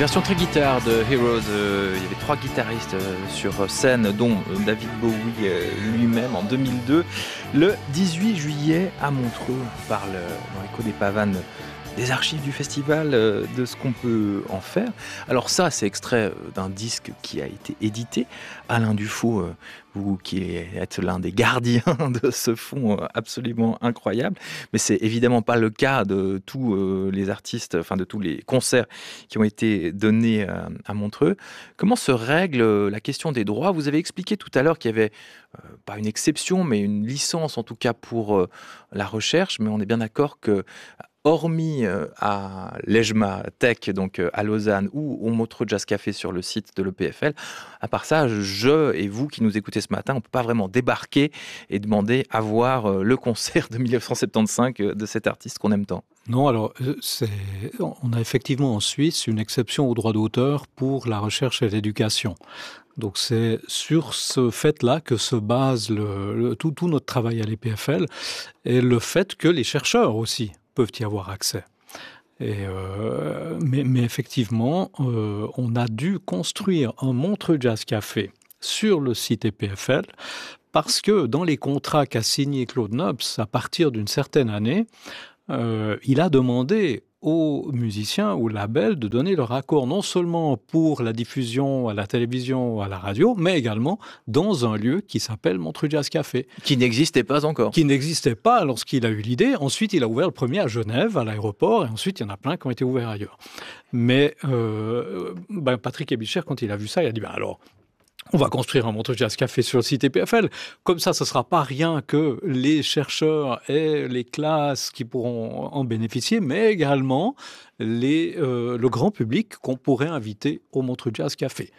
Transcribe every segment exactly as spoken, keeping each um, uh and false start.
version très guitare de Heroes. Euh, il y avait trois guitaristes euh, sur scène, dont euh, David Bowie euh, lui-même en deux mille deux. Le dix-huit juillet à Montreux, on parle euh, dans l'écho des pavanes des archives du festival, euh, de ce qu'on peut en faire. Alors ça, c'est extrait euh, d'un disque qui a été édité. Alain Dufault, euh, vous qui êtes l'un des gardiens de ce fond euh, absolument incroyable, mais c'est évidemment pas le cas de tous euh, les artistes, enfin de tous les concerts qui ont été donnés euh, à Montreux. Comment se règle euh, la question des droits ? Vous avez expliqué tout à l'heure qu'il y avait euh, pas une exception, mais une licence en tout cas pour euh, la recherche, mais on est bien d'accord que hormis euh, à l'EJMA Tech, donc euh, à Lausanne, ou au Montreux Jazz Café sur le site de l'E P F L, à part ça, je et vous qui nous écoutez ce matin, on ne peut pas vraiment débarquer et demander à voir euh, le concert de dix-neuf cent soixante-quinze euh, de cet artiste qu'on aime tant. Non, alors, c'est... on a effectivement en Suisse une exception au droit d'auteur pour la recherche et l'éducation. Donc c'est sur ce fait-là que se base le, le, tout, tout notre travail à l'E P F L et le fait que les chercheurs aussi peuvent y avoir accès. Et euh, mais, mais effectivement, euh, on a dû construire un Montreux Jazz Café sur le site E P F L parce que dans les contrats qu'a signé Claude Nobs, à partir d'une certaine année, euh, il a demandé aux musiciens, aux labels, de donner leur accord non seulement pour la diffusion à la télévision ou à la radio, mais également dans un lieu qui s'appelle Montreux Jazz Café. Qui n'existait pas encore. Qui n'existait pas lorsqu'il a eu l'idée. Ensuite, il a ouvert le premier à Genève, à l'aéroport, et ensuite, il y en a plein qui ont été ouverts ailleurs. Mais euh, ben Patrick Ebicher, quand il a vu ça, il a dit ben alors, on va construire un Montreux Jazz Café sur le site E P F L. Comme ça, ce ne sera pas rien que les chercheurs et les classes qui pourront en bénéficier, mais également les, euh, le grand public qu'on pourrait inviter au Montreux Jazz Café.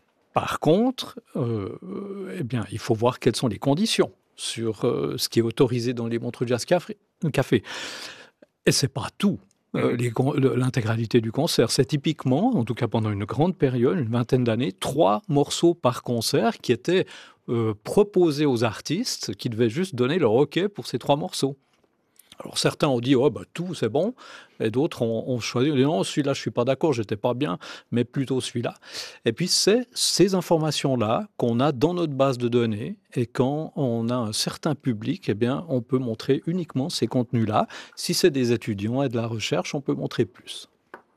Par contre, euh, eh bien, il faut voir quelles sont les conditions sur euh, ce qui est autorisé dans les Montreux Jazz Café. Et ce n'est pas tout. Euh, les, l'intégralité du concert. C'est typiquement, en tout cas pendant une grande période, une vingtaine d'années, trois morceaux par concert qui étaient euh, proposés aux artistes qui devaient juste donner leur OK pour ces trois morceaux. Alors certains ont dit oh, bah, tout c'est bon, et d'autres ont, ont choisi, ont dit non, celui-là je ne suis pas d'accord, je n'étais pas bien, mais plutôt celui-là. Et puis c'est ces informations-là qu'on a dans notre base de données, et quand on a un certain public, eh bien, on peut montrer uniquement ces contenus-là. Si c'est des étudiants et de la recherche, on peut montrer plus.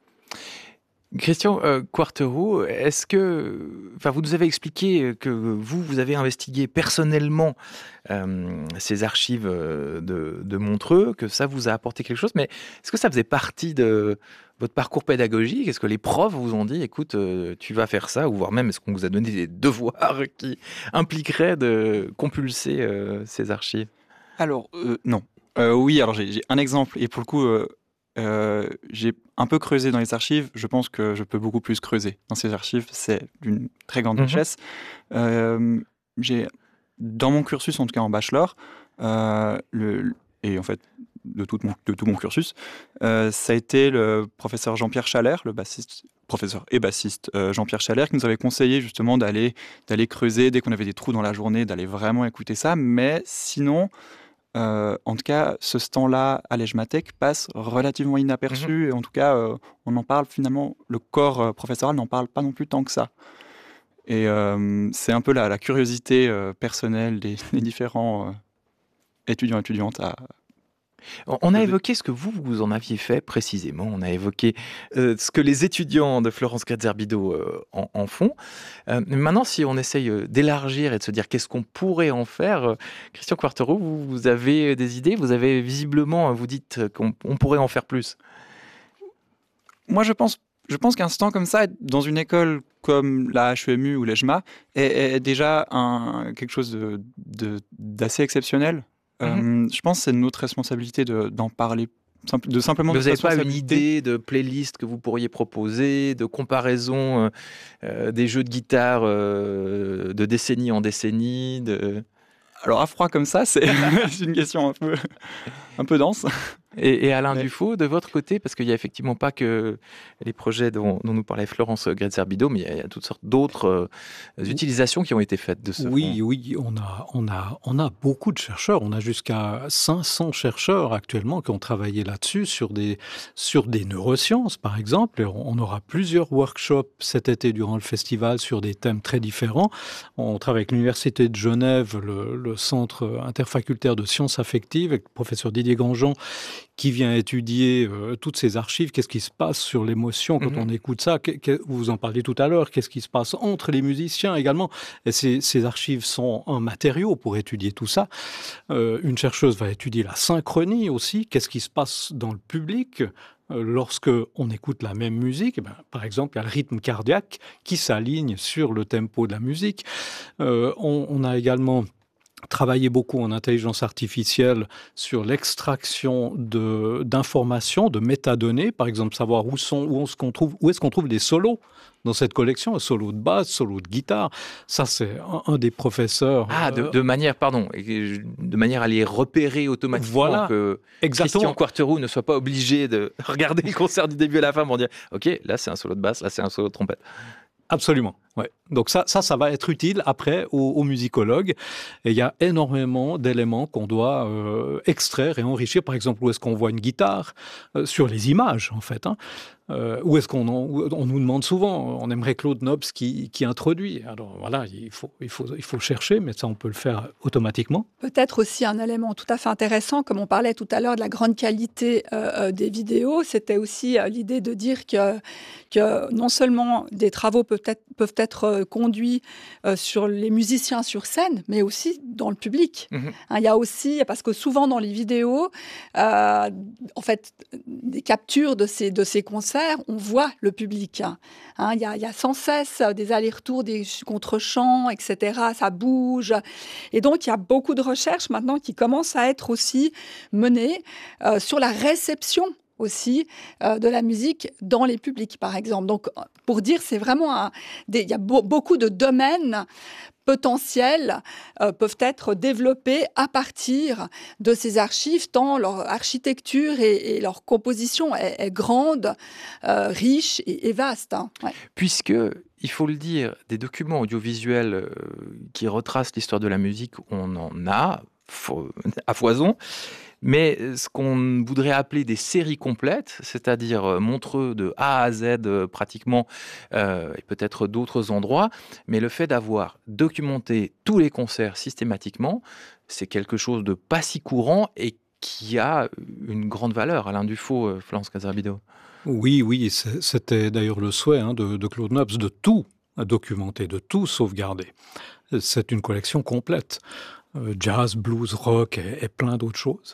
Christian euh, Quarteroux, est-ce que, enfin, vous nous avez expliqué que vous, vous avez investigué personnellement euh, ces archives de, de Montreux, que ça vous a apporté quelque chose, mais est-ce que ça faisait partie de votre parcours pédagogique ? Est-ce que les profs vous ont dit, écoute, euh, tu vas faire ça, ou voire même est-ce qu'on vous a donné des devoirs qui impliqueraient de compulser euh, ces archives ? Alors, euh, non. Euh, oui, alors j'ai, j'ai un exemple, et pour le coup... Euh... Euh, j'ai un peu creusé dans les archives. Je pense que je peux beaucoup plus creuser dans ces archives. C'est d'une très grande mmh. richesse. Euh, j'ai, dans mon cursus, en tout cas en bachelor, euh, le, et en fait de tout mon, de tout mon cursus, euh, ça a été le professeur Jean-Pierre Chalère, le bassiste, professeur et bassiste euh, Jean-Pierre Chalère, qui nous avait conseillé justement d'aller, d'aller creuser dès qu'on avait des trous dans la journée, d'aller vraiment écouter ça. Mais sinon... Euh, en tout cas, ce stand-là à l'EJMA Tech passe relativement inaperçu. Mmh. Et en tout cas, euh, on en parle finalement, le corps euh, professoral n'en parle pas non plus tant que ça. Et euh, c'est un peu la, la curiosité euh, personnelle des, des différents euh, étudiants et étudiantes à... On a évoqué ce que vous, vous en aviez fait précisément. On a évoqué euh, ce que les étudiants de Florence Grazerbido euh, en, en font. Euh, maintenant, si on essaye d'élargir et de se dire qu'est-ce qu'on pourrait en faire, euh, Christian Quarteroux, vous, vous avez des idées ? Vous avez visiblement, vous dites qu'on on pourrait en faire plus. Moi, je pense, je pense qu'un stand comme ça, dans une école comme la H E M U ou l'EJMA, est, est déjà un, quelque chose de, de, d'assez exceptionnel. Mmh. Euh, je pense que c'est notre responsabilité de, d'en parler, de simplement... Mais vous n'avez pas une idée de playlist que vous pourriez proposer, de comparaison euh, des jeux de guitare euh, de décennie en décennie de... Alors à froid comme ça, c'est, c'est une question un peu, un peu dense. Et, et Alain Mais... Dufaux, de votre côté, parce qu'il n'y a effectivement pas que les projets dont, dont nous parlait Florence Gretzer-Bidault, mais il y, a, il y a toutes sortes d'autres euh, utilisations qui ont été faites de ce oui, fonds. Oui, on a, on, a, on a beaucoup de chercheurs. On a jusqu'à cinq cents chercheurs actuellement qui ont travaillé là-dessus, sur des, sur des neurosciences, par exemple. Et on aura plusieurs workshops cet été durant le festival sur des thèmes très différents. On travaille avec l'Université de Genève, le, le Centre interfacultaire de sciences affectives, avec le professeur Didier Grandjean, qui vient étudier euh, toutes ces archives, qu'est-ce qui se passe sur l'émotion quand mmh. on écoute ça, que, que, vous en parliez tout à l'heure, qu'est-ce qui se passe entre les musiciens également. Et ces, ces archives sont un matériau pour étudier tout ça. Euh, une chercheuse va étudier la synchronie aussi, qu'est-ce qui se passe dans le public euh, lorsque on écoute la même musique. Eh ben, par exemple, il y a le rythme cardiaque qui s'aligne sur le tempo de la musique. Euh, on, on a également travailler beaucoup en intelligence artificielle sur l'extraction de, d'informations, de métadonnées, par exemple savoir où, sont, où, est-ce qu'on trouve, où est-ce qu'on trouve des solos dans cette collection, un solo de basse, solo de guitare. Ça, c'est un, un des professeurs. Ah, de, de manière, pardon, de manière à les repérer automatiquement, voilà, que exactement. Christian Quarteroux ne soit pas obligé de regarder le concert du début à la fin pour dire « Ok, là c'est un solo de basse, là c'est un solo de trompette ». Absolument, ouais. Donc ça, ça, ça va être utile après aux, aux musicologues. Et il y a énormément d'éléments qu'on doit euh, extraire et enrichir. Par exemple, où est-ce qu'on voit une guitare euh, sur les images, en fait. Hein. Euh, où est-ce qu'on en, on nous demande souvent, on aimerait Claude Nobs qui, qui introduit. Alors voilà, il faut, il, faut, il faut chercher, mais ça, on peut le faire automatiquement. Peut-être aussi un élément tout à fait intéressant, comme on parlait tout à l'heure de la grande qualité euh, des vidéos, c'était aussi euh, l'idée de dire que, que non seulement des travaux peuvent être, peuvent être euh, conduits euh, sur les musiciens sur scène, mais aussi dans le public. Mmh. Hein, il y a aussi, parce que souvent dans les vidéos, euh, en fait, des captures de ces, de ces concerts, on voit le public. Hein, il y a, il y a sans cesse des allers-retours, des contre-chants, et cetera. Ça bouge. Et donc, il y a beaucoup de recherches maintenant qui commencent à être aussi menées euh, sur la réception aussi euh, de la musique dans les publics, par exemple. Donc, pour dire, c'est vraiment un, des, il y a beau, beaucoup de domaines potentiels euh, peuvent être développés à partir de ces archives, tant leur architecture et, et leur composition est, est grande, euh, riche et, et vaste. Hein. Ouais. Puisque, il faut le dire, des documents audiovisuels euh, qui retracent l'histoire de la musique, on en a à foison. Mais ce qu'on voudrait appeler des séries complètes, c'est-à-dire Montreux de A à Z euh, pratiquement, euh, et peut-être d'autres endroits, mais le fait d'avoir documenté tous les concerts systématiquement, c'est quelque chose de pas si courant et qui a une grande valeur. Alain Dufaux, euh, Florence Gretzer-Bidault. Oui, oui, c'était d'ailleurs le souhait hein, de, de Claude Nobs, de tout documenter, de tout sauvegarder. C'est une collection complète. Jazz, blues, rock et, et plein d'autres choses.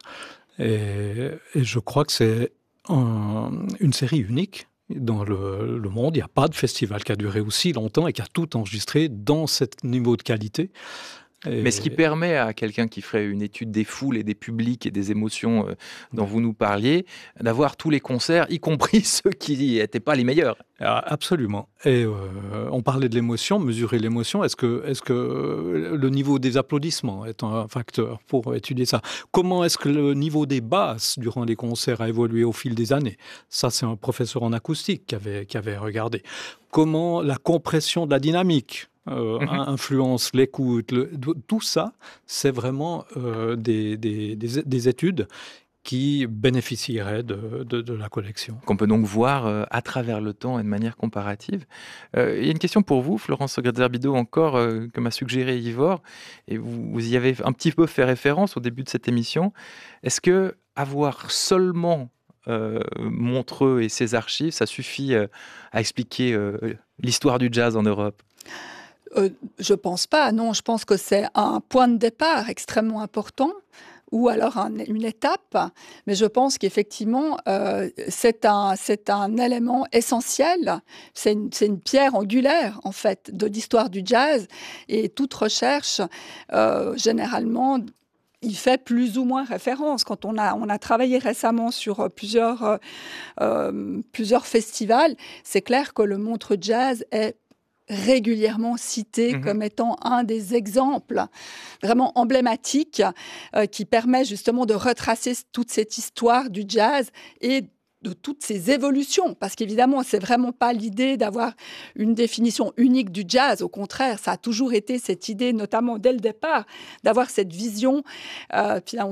Et, et je crois que c'est un, une série unique dans le, le monde. Il n'y a pas de festival qui a duré aussi longtemps et qui a tout enregistré dans ce niveau de qualité. Et... Mais ce qui permet à quelqu'un qui ferait une étude des foules et des publics et des émotions euh, dont vous nous parliez, d'avoir tous les concerts, y compris ceux qui n'étaient pas les meilleurs. Absolument. Et euh, on parlait de l'émotion, mesurer l'émotion. Est-ce que, est-ce que le niveau des applaudissements est un facteur pour étudier ça? Comment est-ce que le niveau des basses durant les concerts a évolué au fil des années? Ça, c'est un professeur en acoustique qui avait, qui avait regardé. Comment la compression de la dynamique Euh, mmh. influence l'écoute, le, tout ça, c'est vraiment euh, des, des, des, des études qui bénéficieraient de, de, de la collection. Qu'on peut donc voir euh, à travers le temps et de manière comparative. Euh, il y a une question pour vous, Florence Gretzer-Bidault, encore, euh, que m'a suggéré Ivor, et vous, vous y avez un petit peu fait référence au début de cette émission. Est-ce que avoir seulement euh, Montreux et ses archives, ça suffit euh, à expliquer euh, l'histoire du jazz en Europe ? Euh, je pense pas, non. Je pense que c'est un point de départ extrêmement important ou alors un, une étape. Mais je pense qu'effectivement, euh, c'est, un, c'est un élément essentiel. C'est une, c'est une pierre angulaire, en fait, de l'histoire du jazz. Et toute recherche, euh, généralement... il fait plus ou moins référence. Quand on a, on a travaillé récemment sur plusieurs, euh, plusieurs festivals, c'est clair que le Montreux Jazz est régulièrement cité mmh. comme étant un des exemples vraiment emblématiques euh, qui permet justement de retracer toute cette histoire du jazz et de toutes ces évolutions, parce qu'évidemment, c'est vraiment pas l'idée d'avoir une définition unique du jazz. Au contraire, ça a toujours été cette idée, notamment dès le départ, d'avoir cette vision euh, finalement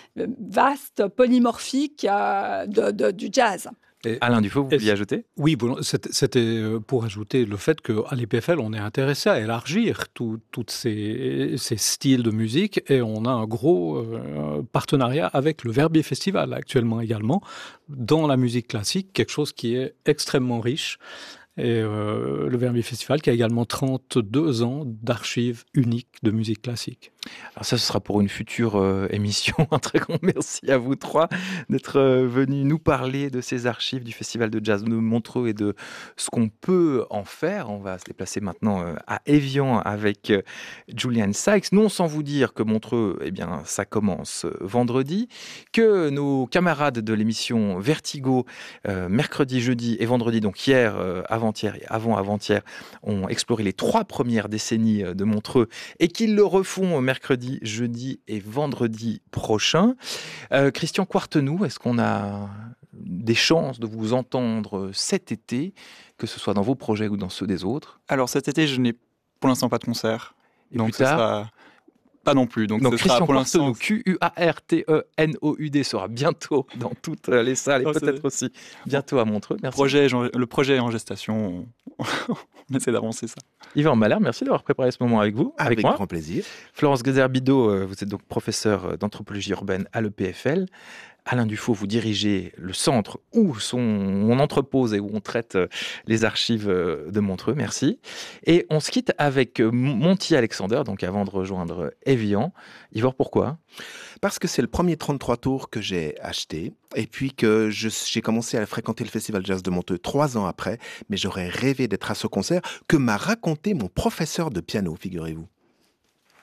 vaste, polymorphique euh, de, de, du jazz. Et Alain Dufaux, vous vouliez ajouter ? Oui, bon, c'était pour ajouter le fait qu'à l'E P F L, on est intéressé à élargir tous ces, ces styles de musique et on a un gros euh, partenariat avec le Verbier Festival actuellement également dans la musique classique, quelque chose qui est extrêmement riche. Et euh, le Verbier Festival qui a également trente-deux ans d'archives uniques de musique classique. Alors ça, ce sera pour une future euh, émission. Un très grand merci à vous trois d'être euh, venus nous parler de ces archives du Festival de Jazz de Montreux et de ce qu'on peut en faire. On va se déplacer maintenant euh, à Évian avec euh, Julian Sykes. Non sans vous dire que Montreux, eh bien, ça commence euh, vendredi, que nos camarades de l'émission Vertigo, euh, mercredi, jeudi et vendredi, donc hier, euh, avant-hier et avant-avant-hier, ont exploré les trois premières décennies de Montreux et qu'ils le refont mercredi, jeudi et vendredi prochain. Euh, Christian Quartenou, est-ce qu'on a des chances de vous entendre cet été, que ce soit dans vos projets ou dans ceux des autres ? Alors cet été, je n'ai pour l'instant pas de concert. Et donc plus tard, ce sera... Pas non plus. Donc, donc ce Christian sera pour Quartenou, l'instant... Q U A R T E N O U D, sera bientôt dans toutes les salles et oh, peut-être aussi bientôt à Montreux. Merci. Projet, le projet est en gestation. On essaie d'avancer ça. Yvan Malher, merci d'avoir préparé ce moment avec vous. Avec, avec moi. grand plaisir. Florence Gezer-Bidault, vous êtes donc professeure d'anthropologie urbaine à l'E P F L. Alain Dufaux, vous dirigez le centre où sont, on entrepose et où on traite les archives de Montreux. Merci. Et on se quitte avec Monty Alexander, donc avant de rejoindre Évian. Yvor, pourquoi ? Parce que c'est le premier trente-trois tours que j'ai acheté et puis que je, j'ai commencé à fréquenter le Festival Jazz de Montreux trois ans après, mais j'aurais rêvé d'être à ce concert que m'a raconté mon professeur de piano, figurez-vous.